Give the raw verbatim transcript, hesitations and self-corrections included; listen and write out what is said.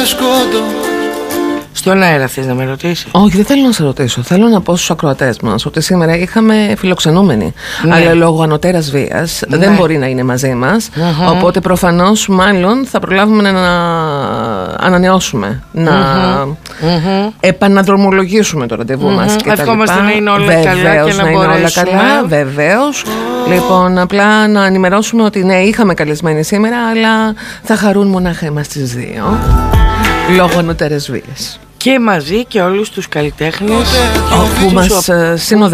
Στον αέρα θες να με ρωτήσεις? Όχι, δεν θέλω να σε ρωτήσω. Θέλω να πω στους ακροατές μας ότι σήμερα είχαμε φιλοξενούμενη. Ναι. Αλλά λόγω ανωτέρας βίας, ναι, δεν μπορεί να είναι μαζί μας. Uh-huh. Οπότε προφανώς μάλλον θα προλάβουμε να ανανεώσουμε, να uh-huh. επαναδρομολογήσουμε το ραντεβού uh-huh. μας. Ευχόμαστε να είναι όλα βεβαίως, καλά και να, να είναι όλα καλά. Βεβαίως. Λοιπόν, απλά να ενημερώσουμε ότι ναι, είχαμε καλεσμένη σήμερα, αλλά θα χαρούν μονάχα εμάς τις δύο. Λόγω ανωτέρας βίας. Και μαζί και όλους τους καλλιτέχνες που μας συνοδεύουν.